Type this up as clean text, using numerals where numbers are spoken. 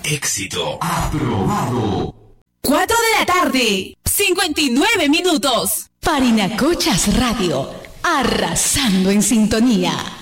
Éxito. Aprobado. 4 de la tarde, 59 minutos. Parinacochas Radio, arrasando en sintonía.